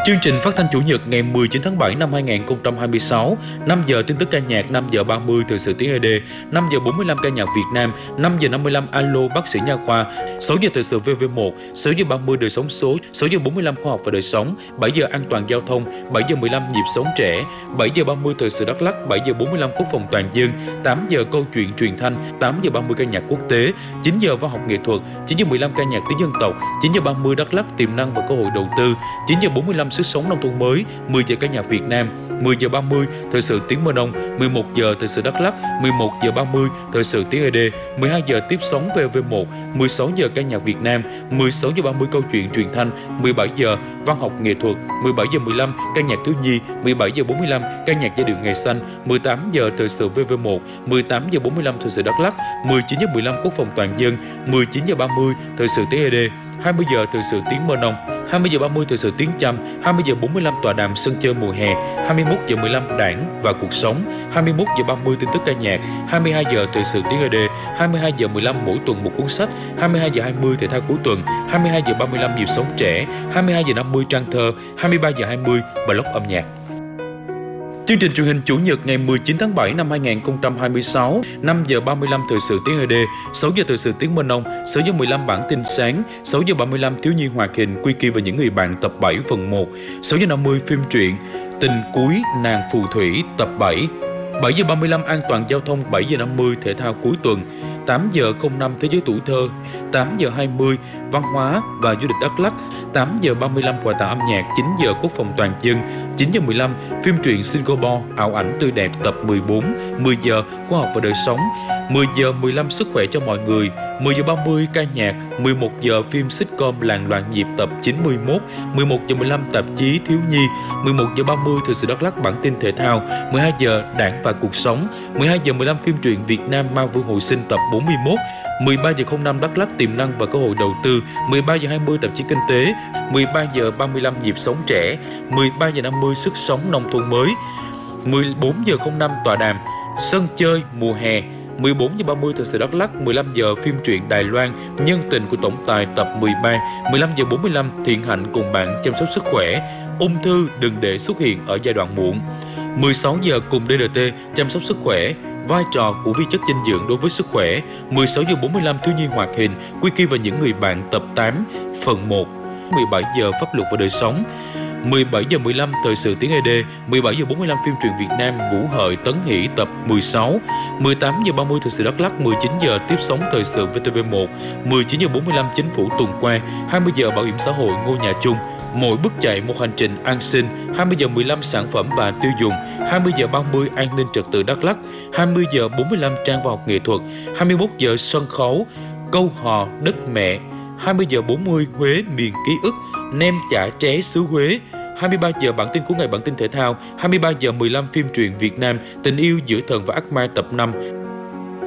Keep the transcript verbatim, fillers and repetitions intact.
Chương trình phát thanh Chủ nhật ngày mười chín tháng bảy năm hai nghìn không trăm hai mươi sáu, năm giờ tin tức ca nhạc, năm giờ ba mươi thời sự tiếng e đê, năm giờ bốn mươi lăm ca nhạc Việt Nam, năm giờ năm mươi lăm alo bác sĩ nha khoa, sáu giờ thời sự vê vê một, sáu giờ ba mươi đời sống số, sáu giờ bốn mươi lăm khoa học và đời sống, bảy giờ an toàn giao thông, bảy giờ mười lăm nhịp sống trẻ, bảy giờ ba mươi thời sự Đắk Lắk, bảy giờ bốn mươi lăm quốc phòng toàn dân, tám giờ câu chuyện truyền thanh, tám giờ ba mươi ca nhạc quốc tế, chín giờ văn học nghệ thuật, chín giờ mười lăm ca nhạc tiếng dân tộc, chín giờ ba mươi Đắk Lắk tiềm năng và cơ hội đầu tư, chín giờ bốn mươi lăm sức sống nông thôn mới, mười giờ ca nhạc Việt Nam, mười giờ ba mươi thời sự tiếng Mơ Nông, mười một giờ thời sự Đắk Lắk, mười một giờ ba mươi thời sự tiếng e đê, mười hai giờ tiếp sóng vê vê một, mười sáu giờ ca nhạc Việt Nam, mười sáu giờ ba mươi câu chuyện truyền thanh, mười bảy giờ văn học nghệ thuật, mười bảy giờ mười lăm ca nhạc thiếu nhi, mười bảy giờ bốn mươi lăm ca nhạc giai điệu ngày xanh, mười tám giờ thời sự vê vê một, mười tám giờ bốn mươi lăm thời sự Đắk Lắk, mười chín giờ mười lăm quốc phòng toàn dân, mười chín giờ ba mươi thời sự tiếng e đê, hai mươi giờ thời sự tiếng Mơ Nông, hai mươi giờ ba mươi thời sự tiếng Chăm, hai mươi giờ bốn mươi lăm tọa đàm sân chơi mùa hè, hai mươi mốt giờ mười lăm đảng và cuộc sống, hai mươi mốt giờ ba mươi tin tức ca nhạc, hai mươi hai giờ thời sự tiếng e đê, hai mươi hai giờ mười lăm mỗi tuần một cuốn sách, hai mươi hai giờ hai mươi thể thao cuối tuần, hai mươi hai giờ ba mươi lăm nhịp sống trẻ, hai mươi hai giờ năm mươi trang thơ, hai mươi ba giờ hai mươi blog âm nhạc. Chương trình truyền hình Chủ nhật ngày mười chín tháng bảy năm hai nghìn không trăm hai mươi sáu, năm giờ ba mươi lăm thời sự tiếng e đê, sáu giờ thời sự tiếng Mơ Nông, sáu giờ mười lăm bản tin sáng, sáu giờ ba mươi lăm thiếu nhi hoạt hình Quy Kỳ và những người bạn tập bảy phần một, sáu giờ năm mươi phim truyện Tình cuối nàng phù thủy tập bảy, bảy giờ ba mươi lăm an toàn giao thông, bảy giờ năm mươi thể thao cuối tuần, tám giờ không năm thế giới tuổi thơ, tám giờ hai mươi văn hóa và du lịch Đắk Lắk, tám giờ ba mươi lăm quà tặng âm nhạc, chín giờ quốc phòng toàn dân, chín giờ mười lăm phim truyện Singapore ảo ảnh tươi đẹp tập mười bốn, mười giờ khoa học và đời sống, mười giờ mười lăm sức khỏe cho mọi người, mười giờ ba mươi ca nhạc, mười một giờ phim sitcom Làng loạn nhịp tập chín mươi mốt, mười một giờ mười lăm tạp chí thiếu nhi, mười một giờ ba mươi thời sự Đắk Lắk bản tin thể thao, mười hai giờ đảng và cuộc sống, mười hai giờ mười lăm phim truyện Việt Nam Ma Vương hồi sinh tập bốn mươi mốt, mười ba giờ không năm Đắk Lắk tiềm năng và cơ hội đầu tư, mười ba giờ hai mươi tạp chí kinh tế, mười ba giờ ba mươi lăm nhịp sống trẻ, mười ba giờ năm mươi sức sống nông thôn mới, mười bốn giờ không năm tọa đàm sân chơi mùa hè, mười bốn giờ ba mươi thời sự Đắk Lắk, mười lăm giờ phim truyện Đài Loan Nhân tình của tổng tài tập mười ba, mười lăm giờ bốn mươi lăm Thiện Hạnh cùng bạn chăm sóc sức khỏe, ung thư đừng để xuất hiện ở giai đoạn muộn, mười sáu giờ cùng đê rờ tê chăm sóc sức khỏe, vai trò của vi chất dinh dưỡng đối với sức khỏe, mười sáu giờ bốn mươi lăm thiếu nhi hoạt hình Quy Kỳ và những người bạn tập tám phần một, mười bảy giờ pháp luật và đời sống, mười bảy giờ mười lăm thời sự tiếng e đê, mười bảy giờ bốn mươi lăm phim truyện Việt Nam Ngũ Hợi Tấn Hỷ tập mười sáu, mười tám giờ ba mươi thời sự Đắk Lắk, mười chín giờ tiếp sóng thời sự vê tê vê một, mười chín giờ bốn mươi lăm chính phủ tuần qua, hai mươi giờ bảo hiểm xã hội ngôi nhà chung, mỗi bước chạy một hành trình an sinh, hai mươi giờ mười lăm sản phẩm và tiêu dùng, hai mươi giờ ba mươi an ninh trật tự Đắk Lắk, hai mươi giờ bốn mươi lăm trang văn học nghệ thuật, hai mươi mốt giờ sân khấu câu hò đất mẹ, hai mươi giờ bốn mươi Huế miền ký ức, nem chả tré xứ Huế, hai mươi ba giờ bản tin của ngày bản tin thể thao, hai mươi ba giờ mười lăm phim truyện Việt Nam Tình yêu giữa thần và ác ma tập năm.